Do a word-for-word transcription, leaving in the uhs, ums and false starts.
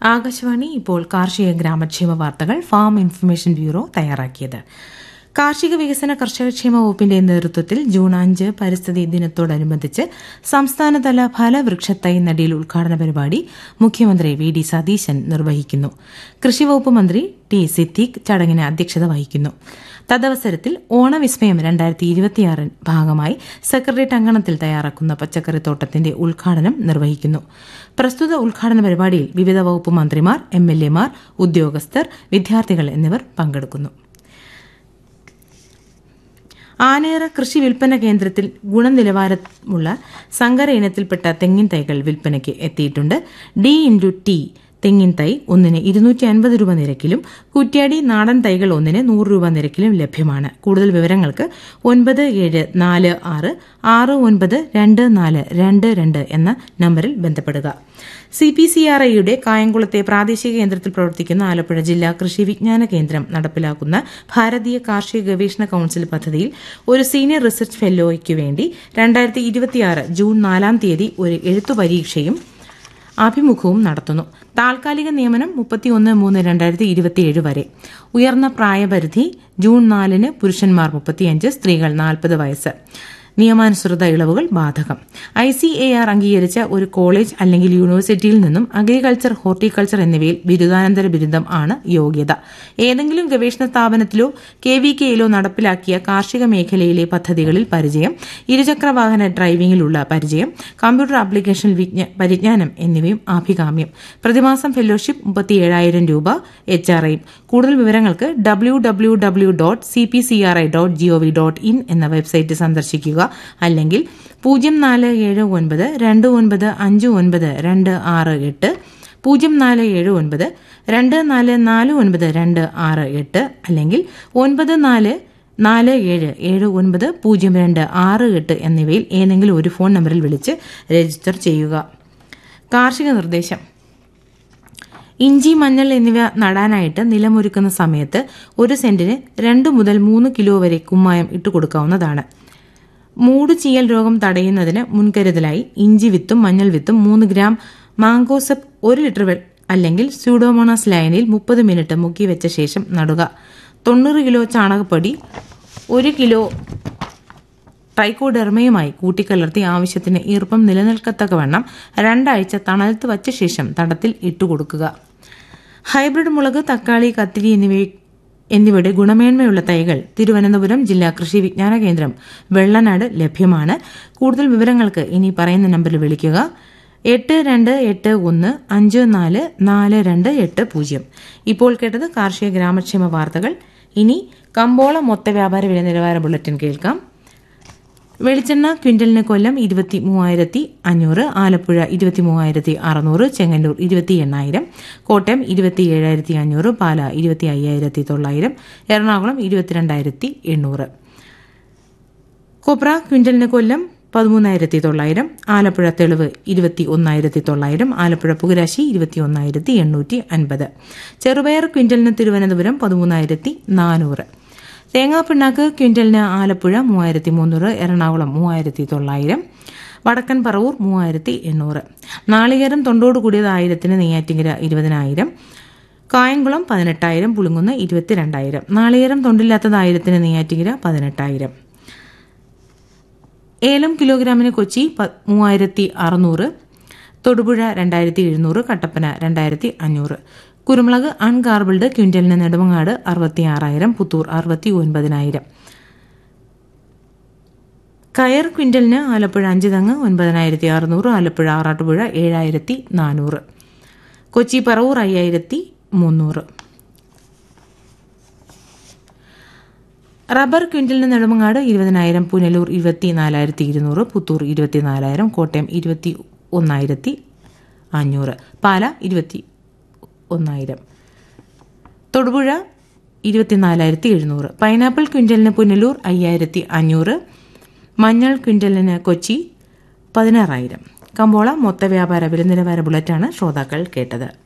ആകാശവാണി ഇപ്പോൾ കാർഷിക ഗ്രാമക്ഷേമ വാർത്തകൾ ഫാം ഇൻഫർമേഷൻ ബ്യൂറോ തയ്യാറാക്കിയത്. കാർഷിക വികസന കർഷകക്ഷേമ വകുപ്പിന്റെ നേതൃത്വത്തിൽ ജൂൺ അഞ്ച് പരിസ്ഥിതി ദിനത്തോടനുബന്ധിച്ച് സംസ്ഥാനതല ഫലവൃക്ഷത്തൈ നടീൽ ഉദ്ഘാടന പരിപാടി മുഖ്യമന്ത്രി വി ഡി സതീശൻ നിർവഹിക്കുന്നു. കൃഷിവകുപ്പ് മന്ത്രി ടി സിദ്ദീഖ് ചടങ്ങിന് അധ്യക്ഷത വഹിക്കുന്നു. തദവസരത്തിൽ ഓണവിസ്മയം രണ്ടായിരത്തി ഇരുപത്തിയാറ് ഭാഗമായി സെക്രട്ടേറിയറ്റ് അങ്കണത്തിൽ തയ്യാറാക്കുന്ന പച്ചക്കറിത്തോട്ടത്തിന്റെ ഉദ്ഘാടനം നിർവഹിക്കുന്നു. പ്രസ്തുത ഉദ്ഘാടന പരിപാടിയിൽ വിവിധ വകുപ്പ് മന്ത്രിമാർ, എം എൽ എമാർ, ഉദ്യോഗസ്ഥർ, വിദ്യാർത്ഥികൾ എന്നിവർ പങ്കെടുക്കുന്നു. ആനേറ കൃഷി വിൽപ്പന കേന്ദ്രത്തിൽ ഗുണനിലവാരമുള്ള സങ്കര ഇനത്തിൽപ്പെട്ട തെങ്ങിൻ തൈകൾ വിൽപ്പനയ്ക്ക് എത്തിയിട്ടുണ്ട്. ഡി ഇൻറ്റു ടി തെങ്ങിൻ തൈ ഒന്നിന് ഇരുന്നൂറ്റി അൻപത് രൂപ നിരക്കിലും കുറ്റ്യാടി നാടൻ തൈകൾ ഒന്നിന് നൂറ് രൂപ നിരക്കിലും ലഭ്യമാണ്. കൂടുതൽ വിവരങ്ങൾക്ക് ഒൻപത് ഏഴ് നാല് ആറ് ആറ് ഒൻപത് രണ്ട് നാല് രണ്ട് രണ്ട് എന്ന നമ്പറിൽ ബന്ധപ്പെടുക. സി പി സി ആർ ഐയുടെ കായംകുളത്തെ പ്രാദേശിക കേന്ദ്രത്തിൽ പ്രവർത്തിക്കുന്ന ആലപ്പുഴ ജില്ലാ കൃഷി വിജ്ഞാന കേന്ദ്രം നടപ്പിലാക്കുന്ന ഭാരതീയ കാർഷിക ഗവേഷണ കൌൺസിൽ പദ്ധതിയിൽ ഒരു സീനിയർ റിസർച്ച് ഫെല്ലോയ്ക്കു വേണ്ടി രണ്ടായിരത്തി ഇരുപത്തിയാറ് ജൂൺ നാലാം തീയതി ഒരു എഴുത്തു പരീക്ഷയും അഭിമുഖവും നടത്തുന്നു. താൽക്കാലിക നിയമനം മുപ്പത്തിയൊന്ന് മൂന്ന് രണ്ടായിരത്തി ഇരുപത്തിയേഴ് വരെ. ഉയർന്ന പ്രായപരിധി ജൂൺ നാലിന് പുരുഷന്മാർ മുപ്പത്തിയഞ്ച്, സ്ത്രീകൾ നാൽപ്പത് വയസ്സ്. നിയമാനുസൃത ഇളവുകൾ ബാധകം. ഐ സി എ ആർ അംഗീകരിച്ച ഒരു കോളേജ് അല്ലെങ്കിൽ യൂണിവേഴ്സിറ്റിയിൽ നിന്നും അഗ്രികൾച്ചർ, ഹോർട്ടിക്കൾച്ചർ എന്നിവയിൽ ബിരുദാനന്തര ബിരുദം ആണ് യോഗ്യത. ഏതെങ്കിലും ഗവേഷണ സ്ഥാപനത്തിലോ കെ വി കെയിലോ നടപ്പിലാക്കിയ കാർഷിക മേഖലയിലെ പദ്ധതികളിൽ പരിചയം, ഇരുചക്രവാഹന ഡ്രൈവിംഗിലുള്ള പരിചയം, കമ്പ്യൂട്ടർ ആപ്ലിക്കേഷൻ പരിജ്ഞാനം എന്നിവയും ആഭികാമ്യം. പ്രതിമാസം ഫെലോഷിപ്പ് മുപ്പത്തിയേഴായിരം രൂപ എച്ച് ആർ ഐ. കൂടുതൽ വിവരങ്ങൾക്ക് W W W dot C P C R I dot G O V dot in എന്ന വെബ്സൈറ്റ് സന്ദർശിക്കുക. അല്ലെങ്കിൽ പൂജ്യം നാല് ഏഴ് ഒൻപത് രണ്ട് ഒൻപത് അഞ്ച് ഒൻപത് രണ്ട് ആറ് എട്ട്, പൂജ്യം നാല് ഏഴ് ഒൻപത് രണ്ട് നാല് നാല് ഒൻപത് രണ്ട് ആറ് എട്ട്, അല്ലെങ്കിൽ ഒൻപത് നാല് നാല് ഏഴ് ഏഴ് ഒൻപത് പൂജ്യം രണ്ട് ആറ് എട്ട് എന്നിവയിൽ ഏതെങ്കിലും ഒരു ഫോൺ നമ്പറിൽ വിളിച്ച് രജിസ്റ്റർ ചെയ്യുക. കാർഷിക നിർദ്ദേശം: ഇഞ്ചി, മഞ്ഞൾ എന്നിവ നടാനായിട്ട് നിലമൊരുക്കുന്ന സമയത്ത് ഒരു സെന്റിന് രണ്ട് മുതൽ മൂന്ന് കിലോ വരെ കുമ്മായം ഇട്ടുകൊടുക്കാവുന്നതാണ്. മൂട് ചീയൽ രോഗം തടയുന്നതിന് മുൻകരുതലായി ഇഞ്ചി വിത്തും മഞ്ഞൾ വിത്തും മൂന്ന് ഗ്രാം മാങ്കോസെപ്പ് ഒരു ലിറ്റർ അല്ലെങ്കിൽ സ്യൂഡോമോണാസ് ലയനിൽ മുപ്പത് മിനിറ്റ് മുക്കി വെച്ച ശേഷം നടുക. തൊണ്ണൂറ് കിലോ ചാണകപ്പൊടി ഒരു കിലോ ട്രൈക്കോഡെർമയുമായി കൂട്ടിക്കലർത്തി ആവശ്യത്തിന് ഈർപ്പം നിലനിൽക്കത്തക്കവണ്ണം രണ്ടാഴ്ച തണലത്ത് വച്ച ശേഷം തടത്തിൽ ഇട്ടുകൊടുക്കുക. ഹൈബ്രിഡ് മുളക്, തക്കാളി, കത്തിരി എന്നിവ എന്നിവയുടെ ഗുണമേന്മയുള്ള തൈകൾ തിരുവനന്തപുരം ജില്ലാ കൃഷി വിജ്ഞാന കേന്ദ്രം വെള്ളനാട് ലഭ്യമാണ്. കൂടുതൽ വിവരങ്ങൾക്ക് ഇനി പറയുന്ന നമ്പറിൽ വിളിക്കുക. എട്ട് രണ്ട് എട്ട് ഒന്ന് അഞ്ച് നാല് നാല് രണ്ട് എട്ട് പൂജ്യം. ഇപ്പോൾ കേട്ടത് കാർഷിക ഗ്രാമക്ഷേമ വാർത്തകൾ. ഇനി കമ്പോള മൊത്ത വ്യാപാര വില നിലവാര ബുള്ളറ്റിൻ കേൾക്കാം. വെളിച്ചെണ്ണ ക്വിന്റലിന് കൊല്ലം ഇരുപത്തി മൂവായിരത്തി അഞ്ഞൂറ്, ആലപ്പുഴ ഇരുപത്തി മൂവായിരത്തി അറുന്നൂറ്, ചെങ്ങന്നൂർ ഇരുപത്തി എണ്ണായിരം, കോട്ടയം ഇരുപത്തി ഏഴായിരത്തി അഞ്ഞൂറ്, പാല ഇരുപത്തി അയ്യായിരത്തി തൊള്ളായിരം, എറണാകുളം ഇരുപത്തിരണ്ടായിരത്തി എണ്ണൂറ്. കൊപ്ര ക്വിന്റലിന് കൊല്ലം പതിമൂന്നായിരത്തി തൊള്ളായിരം, ആലപ്പുഴ തെളിവ് ഇരുപത്തി ഒന്നായിരത്തി തൊള്ളായിരം, ആലപ്പുഴ പുകരാശി ഇരുപത്തി ഒന്നായിരത്തി എണ്ണൂറ്റി അൻപത്. ചെറുപയർ ക്വിന്റലിന് തിരുവനന്തപുരം പതിമൂന്നായിരത്തി നാനൂറ്. തേങ്ങാപ്പിണ്ണാക്ക് ക്വിന്റലിന് ആലപ്പുഴ മൂവായിരത്തി മുന്നൂറ്, എറണാകുളം മൂവായിരത്തി തൊള്ളായിരം, വടക്കൻ പറവൂർ മൂവായിരത്തി എണ്ണൂറ്. നാളികേരം തൊണ്ടോട് കൂടിയത് ആയിരത്തിന് നെയ്യാറ്റിങ്കര ഇരുപതിനായിരം, കായംകുളം പതിനെട്ടായിരം, പുളിങ്കുന്ന് ഇരുപത്തിരണ്ടായിരം. നാളികേരം തൊണ്ടില്ലാത്തത് ആയിരത്തിന് നെയ്യാറ്റിങ്കര പതിനെട്ടായിരം. ഏലം കിലോഗ്രാമിന് കൊച്ചി മൂവായിരത്തി അറുന്നൂറ്, തൊടുപുഴ രണ്ടായിരത്തി എഴുന്നൂറ്, കട്ടപ്പന രണ്ടായിരത്തി അഞ്ഞൂറ്. കുരുമുളക് അൺഗാർബിൾഡ് ക്വിന്റലിന് നെടുമങ്ങാട് അറുപത്തി ആറായിരം, പുത്തൂർ അറുപത്തി ഒൻപതിനായിരം. കയർ ക്വിന്റലിന് ആലപ്പുഴ അഞ്ച് തെങ്ങ് ഒൻപതിനായിരത്തി അറുന്നൂറ്, ആലപ്പുഴ ആറാട്ടുപുഴ ഏഴായിരത്തി നാനൂറ്, കൊച്ചി പറവൂർ അയ്യായിരത്തി മുന്നൂറ്. റബ്ബർ ക്വിന്റലിന് നെടുമങ്ങാട് ഇരുപതിനായിരം, പുനലൂർ ഇരുപത്തി നാലായിരത്തി ഇരുന്നൂറ്, പുത്തൂർ ഇരുപത്തിനാലായിരം, കോട്ടയം ഇരുപത്തി ഒന്നായിരത്തി അഞ്ഞൂറ്, പാല ഇരുപത്തി ഒന്നായിരം, തൊടുപുഴ ഇരുപത്തിനാലായിരത്തി എഴുന്നൂറ്. പൈനാപ്പിൾ ക്വിന്റലിന് പുനലൂർ അയ്യായിരത്തി അഞ്ഞൂറ്, മഞ്ഞൾ ക്വിന്റലിന് കൊച്ചി പതിനാറായിരം. കമ്പോള മൊത്ത വ്യാപാര വില നിലവാര ബുള്ളറ്റാണ് ശ്രോതാക്കൾ കേട്ടത്.